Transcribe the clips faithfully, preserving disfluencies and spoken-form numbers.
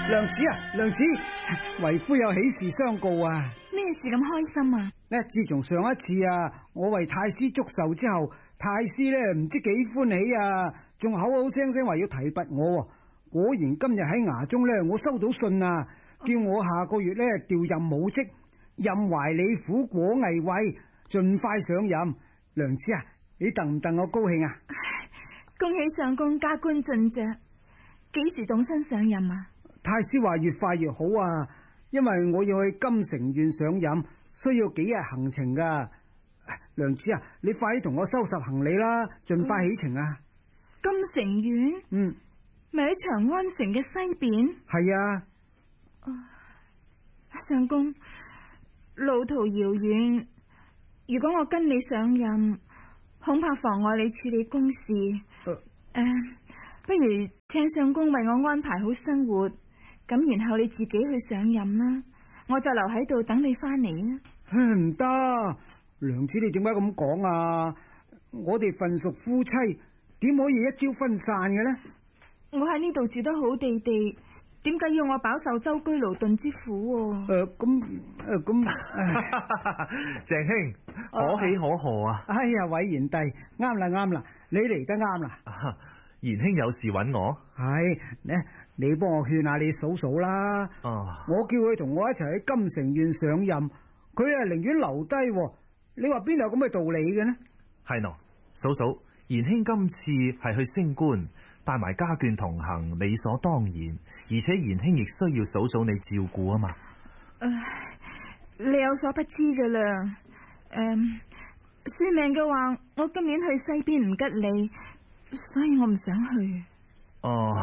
娘子啊，娘子，為夫有喜事相告啊！ 咩事咁開心啊？ 咧，自從上一次啊，我為太師祝壽之後，太師咧唔知幾歡喜啊，仲口口聲聲話要提拔我。果然今日喺衙中咧，我收到信啊，叫我下個月咧調任武職，任懷理府果毅尉，盡快上任。娘子啊，你戥唔戥我高興啊？ 恭喜上公加官進爵，幾時動身上任啊？ 太師話越快越好啊，因為我要去金城縣上任，需要幾日行程噶。娘子啊，你快啲同我收拾行李啦，盡快起程啊！ 金城縣？ 嗯， 咪喺長安城嘅西邊？ 係啊。 上公，路途遙遠，如果我跟你上任，恐怕妨礙你處理公事。誒、呃，不如請上公為我安排好生活。咁然後你自己去上任啦，我就留喺度等你翻嚟啊！ 唔得，娘子你點解咁講啊？我哋份屬夫妻，點可以一朝分散嘅呢？ 我喺呢度住得好地地，點解要我飽受舟車勞頓之苦？ 誒，咁誒，咁， 鄭兄可喜可賀啊！ 哎呀，偉賢弟，啱啦啱啦，你嚟得啱啦。 賢兄有事揾我？ 係呢。你幫我勸下你嫂嫂啦， 哦、 我叫佢同我一齊喺金城縣上任，佢啊寧願留低，你話邊有咁嘅道理嘅呢？ 係喏，嫂嫂，賢兄今次係去升官，帶埋家眷同行，理所當然，而且賢兄亦需要嫂嫂你照顧啊嘛。 唉、呃，你有所不知噶啦，誒、呃，算命嘅話，我今年去西邊唔吉利，所以我唔想去。 哦。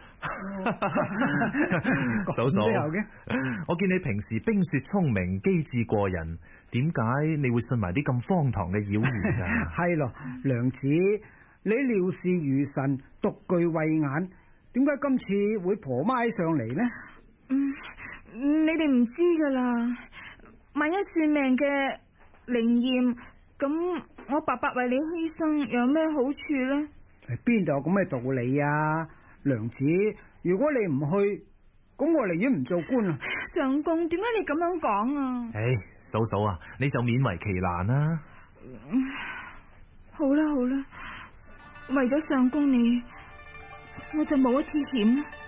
嫂嫂，我見你平時冰雪聰明、機智過人，點解你會信埋啲咁荒唐嘅謠言啊？ 係咯，娘子，你料事如神，獨具慧眼，點解今次會婆媽上嚟呢？ 嗯，你哋唔知噶啦，萬一算命嘅靈驗，咁我白白為你犧牲，有咩好處呢？ 邊度有咁嘅道理啊？娘子，如果你唔去，咁我寧願唔做官啊！ 上公，點解你咁樣講啊？ 唉，嫂嫂啊，你就勉為其難啦。 嗯，好啦好啦，為咗上公你，我就冒一次險啦。